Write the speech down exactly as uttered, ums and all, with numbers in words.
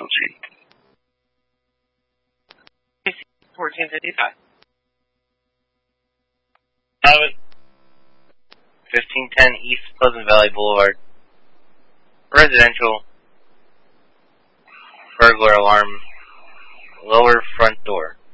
Street. fourteen fifty-five. Have it. fifteen ten East Pleasant Valley Boulevard. Residential. Burglar alarm. Lower front door.